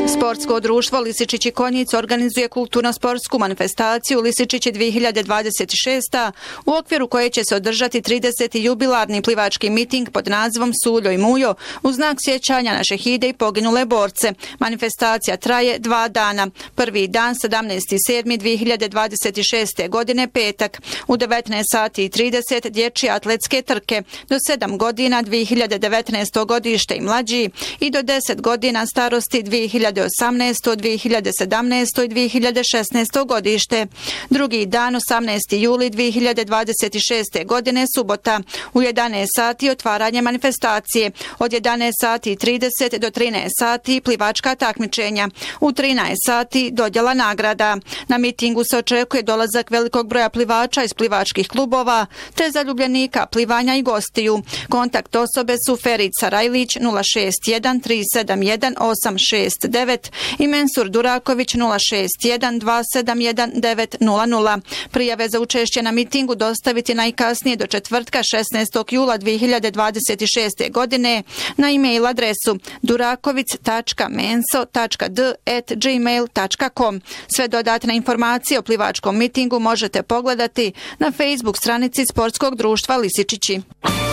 Sportsko društvo Lisičići Konjic organizuje kulturno-sportsku manifestaciju Lisičići 2026. u okviru koje će se održati 30. jubilarni plivački miting pod nazivom Suljo i Mujo u znak sjećanja na šehide i poginule borce. Manifestacija traje 2 dana. Prvi dan 17.7.2026. godine petak u 19:30 dječje atletske trke, do 7 godina 2019. godište i mlađi i do 10 godina starosti 2018., 2017. i 2016. godište. Drugi dan 18. juli 2026. godine subota u 11 sati otvaranje manifestacije. Od 11:30 do 13 sati plivačka takmičenja. U 13 sati dodjela nagrada. Na mitingu se očekuje dolazak velikog broja plivača iz plivačkih klubova te zaljubljenika plivanja i gostiju. Kontakt osobe su Ferica Rajlić 061 371 869 i Mensur Duraković 061 271 900. Prijave za učešće na mitingu dostaviti najkasnije do četvrtka 16. jula 2026. godine na e-mail adresu durakovic.menso.d@gmail.com. Sve dodatne informacije o plivačkom mitingu možete pogledati na Facebook stranici Sportskog društva Lisičići.